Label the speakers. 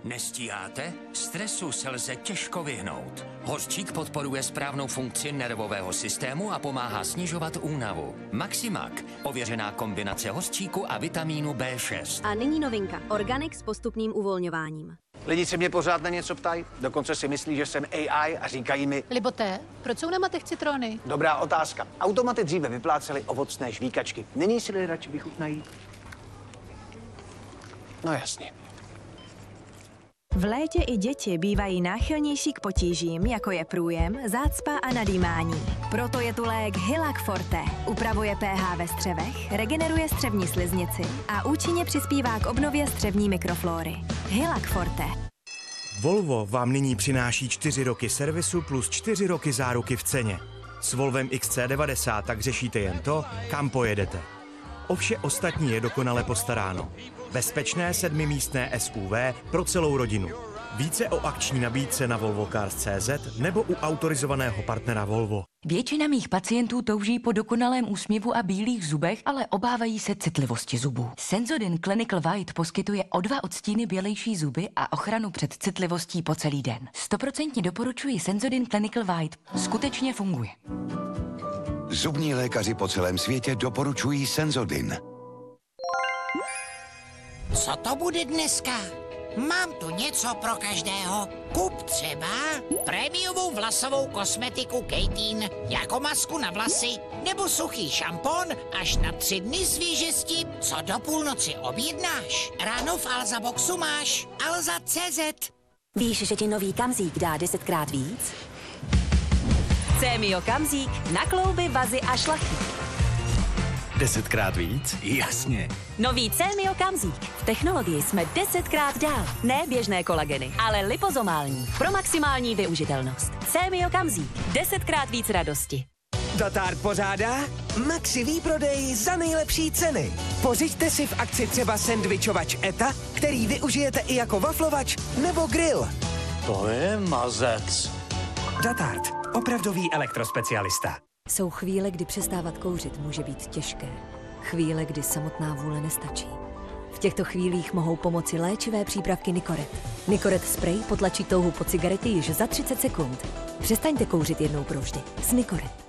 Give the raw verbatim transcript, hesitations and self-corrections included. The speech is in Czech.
Speaker 1: Nestíháte? Stresu se lze těžko vyhnout. Hořčík podporuje správnou funkci nervového systému a pomáhá snižovat únavu. Maximak, ověřená kombinace hořčíku a vitamínu bé šest.
Speaker 2: A nyní novinka. Organic s postupným uvolňováním.
Speaker 3: Lidi se mě pořád na něco ptají, dokonce si myslí, že jsem á í a říkají mi...
Speaker 4: Liboté, proč jsou na matech citrony?
Speaker 3: Dobrá otázka. Automaty dříve vyplácely ovocné žvíkačky. Není si radši vychutnají? No jasně.
Speaker 5: V létě i děti bývají náchylnější k potížím, jako je průjem, zácpa a nadýmání. Proto je tu lék Hylac Forte. Upravuje pH ve střevech, regeneruje střevní sliznici a účinně přispívá k obnově střevní mikroflóry. Hylac Forte.
Speaker 6: Volvo vám nyní přináší čtyři roky servisu plus čtyři roky záruky v ceně. S Volvem X C devadesát tak řešíte jen to, kam pojedete. O vše ostatní je dokonale postaráno. Bezpečné sedmimístné S U V pro celou rodinu. Více o akční nabídce na volvo cars tečka cé zet nebo u autorizovaného partnera Volvo.
Speaker 7: Většina mých pacientů touží po dokonalém úsměvu a bílých zubech, ale obávají se citlivosti zubů. Sensodyne Clinical White poskytuje o dva odstíny bělejší zuby a ochranu před citlivostí po celý den. Stoprocentně doporučuji Sensodyne Clinical White. Skutečně funguje.
Speaker 8: Zubní lékaři po celém světě doporučují Sensodyne.
Speaker 9: Co to bude dneska? Mám tu něco pro každého. Kup třeba prémiovou vlasovou kosmetiku Kejtín, jako masku na vlasy, nebo suchý šampon až na tři dny svěžesti, co do půlnoci objednáš. Ráno v Alza Boxu máš alza tečka cé zet.
Speaker 2: Víš, že ti nový Kamzík dá desetkrát víc?
Speaker 5: Cémio Kamzík na klouby, vazy a šlachy.
Speaker 6: Desetkrát víc?
Speaker 1: Jasně.
Speaker 2: Nový Cémio Kamzík. V technologii jsme desetkrát dál. Ne běžné kolageny, ale lipozomální. Pro maximální využitelnost. Cémio Kamzík. Desetkrát víc radosti.
Speaker 10: Datard pořádá maxi výprodej za nejlepší ceny. Pořiďte si v akci třeba sendvičovač Eta, který využijete i jako waflovač nebo grill.
Speaker 3: To je mazec.
Speaker 10: Datard, opravdový elektrospecialista.
Speaker 2: Jsou chvíle, kdy přestávat kouřit může být těžké. Chvíle, kdy samotná vůle nestačí. V těchto chvílích mohou pomoci léčivé přípravky Nicoret. Nicoret spray potlačí touhu po cigaretě již za třicet sekund. Přestaňte kouřit jednou provždy. S Nicoret.